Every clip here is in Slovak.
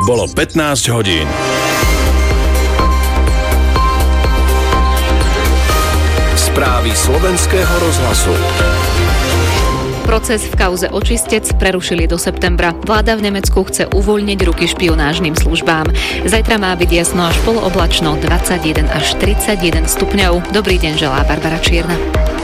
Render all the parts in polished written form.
Bolo 15 hodín. Správy slovenského rozhlasu. Proces v kauze Očistec prerušili do septembra. Vláda v Nemecku chce uvoľniť ruky špionážnym službám. Zajtra má byť jasno až polooblačno, 21 až 31 stupňov. Dobrý deň želá Barbara Čierna.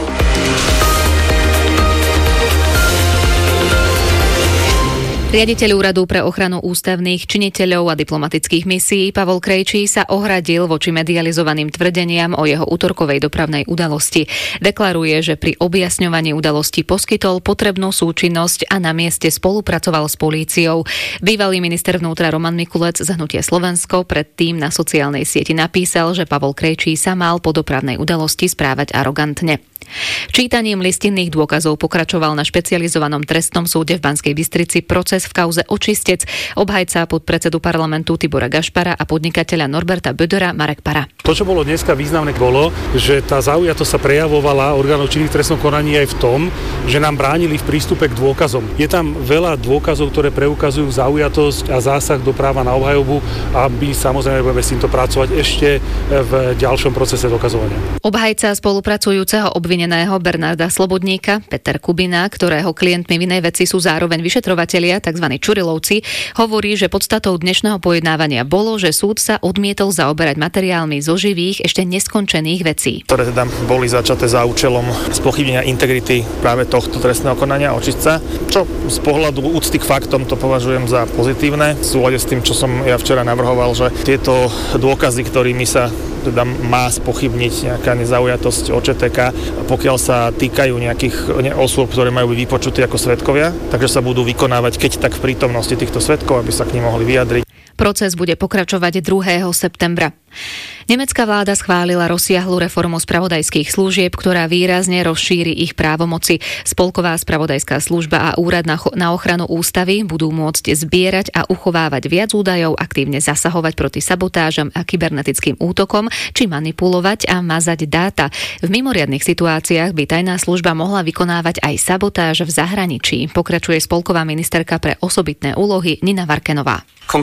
Riaditeľ Úradu pre ochranu ústavných činiteľov a diplomatických misií Pavol Krejčí sa ohradil voči medializovaným tvrdeniam o jeho utorkovej dopravnej udalosti. Deklaruje, že pri objasňovaní udalosti poskytol potrebnú súčinnosť a na mieste spolupracoval s políciou. Bývalý minister vnútra Roman Mikulec z Hnutia Slovensko predtým na sociálnej sieti napísal, že Pavol Krejčí sa mal po dopravnej udalosti správať arogantne. Čítaním listinných dôkazov pokračoval na špecializovanom trestnom súde v Banskej Bystrici proces v kauze Očistec. Obhajca podpredsedu parlamentu Tibora Gašpara a podnikateľa Norberta Bödöra Marek Para. To, čo bolo dneska významné, bolo, že tá zaujatosť sa prejavovala orgánov činných v trestnom konaní aj v tom, že nám bránili v prístupe k dôkazom. Je tam veľa dôkazov, ktoré preukazujú zaujatosť a zásah do práva na obhajobu a my samozrejme budeme s týmto pracovať ešte v ďalšom procese dokazovania. Obhajca spolupracujúceho obvineného Bernarda Slobodníka, Peter Kubina, ktorého klientmi v inej veci sú zároveň vyšetrovatelia, tzv. Čurilovci, hovorí, že podstatou dnešného pojednávania bolo, že súd sa odmietol zaoberať materiálmi zo živých, ešte neskončených vecí. Ktoré teda boli začaté za účelom spochybnenia integrity práve tohto trestného konania Očistca, čo z pohľadu úcty k faktom to považujem za pozitívne. V súlade s tým, čo som ja včera navrhoval, že tieto dôkazy, ktorými sa teda má spochybniť nejaká nezaujatosť OČTK, pokiaľ sa týkajú nejakých osôb, ktoré majú byť vypočuté ako svedkovia, takže sa budú vykonávať keď tak v prítomnosti týchto svedkov, aby sa k nim mohli vyjadriť. Proces bude pokračovať 2. septembra. Nemecká vláda schválila rozsiahlu reformu spravodajských služieb, ktorá výrazne rozšíri ich právomoci. Spolková spravodajská služba a úrad na ochranu ústavy budú môcť zbierať a uchovávať viac údajov, aktívne zasahovať proti sabotážam a kybernetickým útokom, či manipulovať a mazať dáta. V mimoriadnych situáciách by tajná služba mohla vykonávať aj sabotáž v zahraničí, pokračuje spolková ministerka pre osobitné úlohy Nina Varkenová.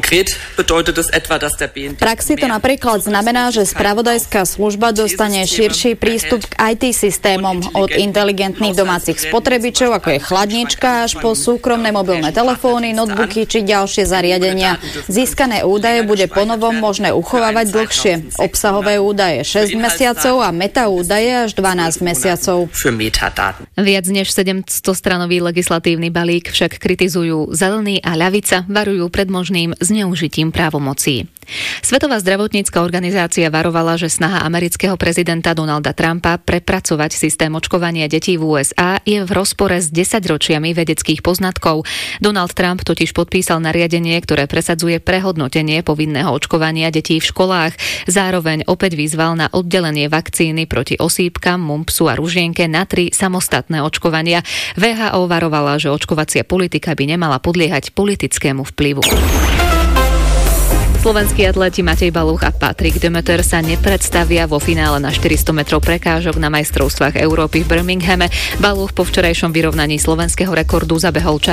V praxi to napríklad znamená, že spravodajská služba dostane širší prístup k IT systémom od inteligentných domácich spotrebičov, ako je chladnička, až po súkromné mobilné telefóny, notebooky či ďalšie zariadenia. Získané údaje bude ponovom možné uchovávať dlhšie. Obsahové údaje 6 mesiacov a metaúdaje až 12 mesiacov. Viac než 700-stranový legislatívny balík však kritizujú Zelený a ľavica, varujú pred možným zneužitím právomocí. Svetová zdravotnícka organizácia varovala, že snaha amerického prezidenta Donalda Trumpa prepracovať systém očkovania detí v USA je v rozpore s 10-ročiami vedeckých poznatkov. Donald Trump totiž podpísal nariadenie, ktoré presadzuje prehodnotenie povinného očkovania detí v školách. Zároveň opäť vyzval na oddelenie vakcíny proti osýpkam, mumpsu a ružienke na 3 samostatné očkovania. WHO varovala, že očkovacia politika by nemala podliehať politickému vplyvu. Slovenskí atleti Matej Baluch a Patrik Demeter sa nepredstavia vo finále na 400 metrov prekážok na majstrovstvách Európy v Birminghame. Baluch po včerajšom vyrovnaní slovenského rekordu zabehol čas